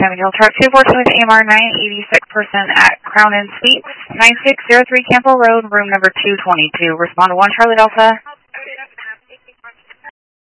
Hill Truck 242 with AMR 986% at Crown Inn Suites, 9603 Campbell Road, room number 222. Respond to 1 Charlie Delta.